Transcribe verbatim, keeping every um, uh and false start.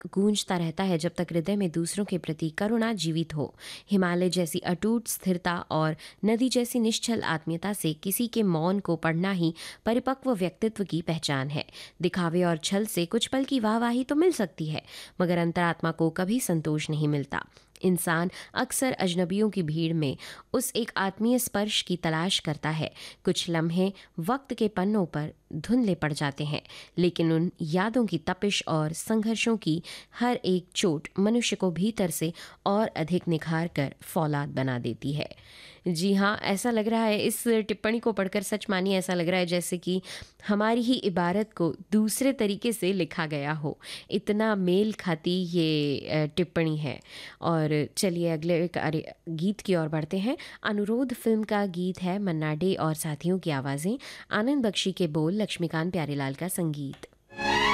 गूंजता रहता है जब तक हृदय में दूसरों के प्रति करुणा जीवित हो। हिमालय जैसी अटूट स्थिरता और नदी जैसी निश्चल आत्मीयता से किसी के मौन को पढ़ना ही परिपक्व व्यक्तित्व की पहचान है। दिखावे और छल से कुछ पल की वाहवाही तो मिल सकती है, मगर अंतरात्मा को कभी संतोष नहीं मिलता। इंसान अक्सर अजनबियों की भीड़ में उस एक आत्मीय स्पर्श की तलाश करता है। कुछ लम्हे वक्त के पन्नों पर धुंधले पड़ जाते हैं, लेकिन उन यादों की तपिश और संघर्षों की हर एक चोट मनुष्य को भीतर से और अधिक निखार कर फौलाद बना देती है। जी हाँ, ऐसा लग रहा है इस टिप्पणी को पढ़कर, सच मानिए ऐसा लग रहा है जैसे कि हमारी ही इबारत को दूसरे तरीके से लिखा गया हो। इतना मेल खाती ये टिप्पणी है। और चलिए अगले एक अरे गीत की ओर बढ़ते हैं। अनुरोध फिल्म का गीत है, मन्ना डे और साथियों की आवाज़ें, आनंद बख्शी के बोल, लक्ष्मीकांत प्यारेलाल का संगीत।